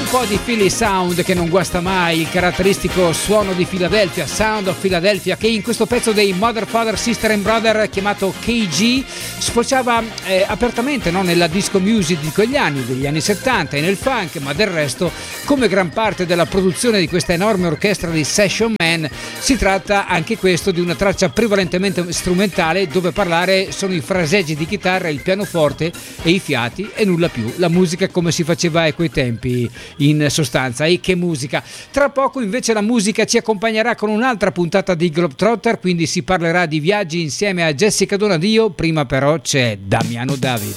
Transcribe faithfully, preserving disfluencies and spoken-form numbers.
po' di Philly Sound che non guasta mai, il caratteristico suono di Philadelphia, Sound of Philadelphia, che in questo pezzo dei Mother, Father, Sister and Brother chiamato K G sfociava eh, apertamente, no, nella disco music di quegli anni, degli anni settanta, e nel funk, ma del resto, come gran parte della produzione di questa enorme orchestra di Session Man, si tratta anche questo di una traccia prevalentemente strumentale, dove parlare sono i fraseggi di chitarra, il pianoforte e i fiati e nulla più. La musica come si faceva a quei tempi, in sostanza. E che musica! Tra poco invece la musica ci accompagnerà con un'altra puntata di Globetrotter, quindi si parlerà di viaggi insieme a Jessica Donadio. Prima però c'è Damiano David.